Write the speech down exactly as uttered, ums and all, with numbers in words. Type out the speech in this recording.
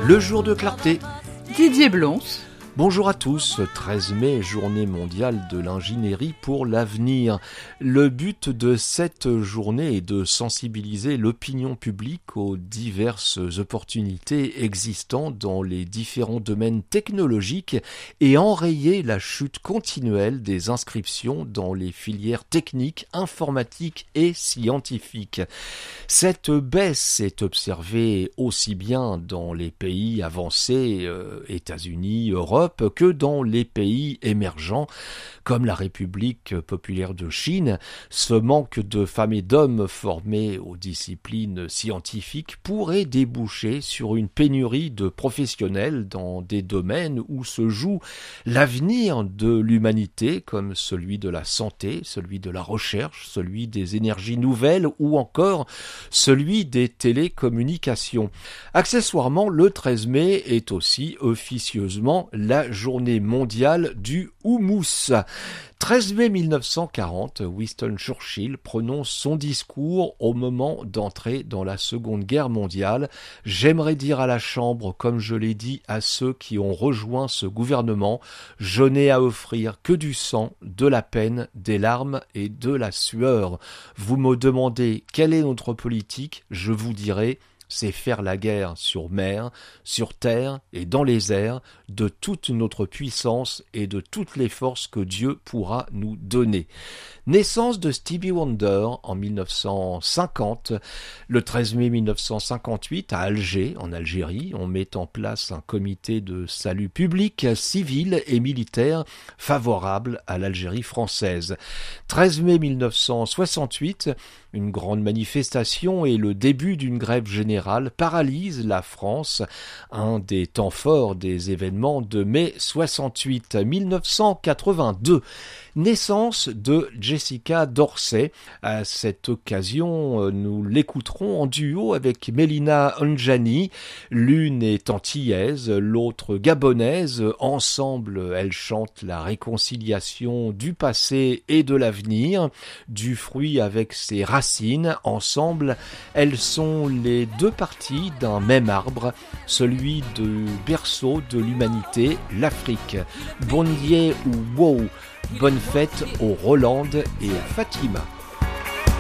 Le jour de clarté. Didier Blons. Bonjour à tous, treize mai, journée mondiale de l'ingénierie pour l'avenir. Le but de cette journée est de sensibiliser l'opinion publique aux diverses opportunités existantes dans les différents domaines technologiques et enrayer la chute continuelle des inscriptions dans les filières techniques, informatiques et scientifiques. Cette baisse est observée aussi bien dans les pays avancés, euh, États-Unis, Europe, que dans les pays émergents comme la République populaire de Chine. Ce manque de femmes et d'hommes formés aux disciplines scientifiques pourrait déboucher sur une pénurie de professionnels dans des domaines où se joue l'avenir de l'humanité, comme celui de la santé, celui de la recherche, celui des énergies nouvelles ou encore celui des télécommunications. Accessoirement, le treize mai est aussi officieusement la journée mondiale du houmous. treize mai mille neuf cent quarante, Winston Churchill prononce son discours au moment d'entrer dans la Seconde Guerre mondiale. « J'aimerais dire à la Chambre, comme je l'ai dit à ceux qui ont rejoint ce gouvernement, je n'ai à offrir que du sang, de la peine, des larmes et de la sueur. Vous me demandez quelle est notre politique, je vous dirai « c'est faire la guerre sur mer, sur terre et dans les airs, de toute notre puissance et de toutes les forces que Dieu pourra nous donner. » Naissance de Stevie Wonder en mille neuf cent cinquante. Le treize mai mille neuf cent cinquante-huit, à Alger, en Algérie, on met en place un comité de salut public, civil et militaire favorable à l'Algérie française. treize mai mille neuf cent soixante-huit, une grande manifestation et le début d'une grève générale paralysent la France, un des temps forts des événements de mai soixante-huit. mille neuf cent quatre-vingt-deux, naissance de Jessica Dorsey. À cette occasion, nous l'écouterons en duo avec Mélina Anjani. L'une est antillaise, l'autre gabonaise. Ensemble, elles chantent la réconciliation du passé et de l'avenir, du fruit avec ses racines. Ensemble, elles sont les deux parties d'un même arbre, celui du berceau de l'humanité, l'Afrique. Bondye ou wow. Bonne fête aux Rolande et à Fatima.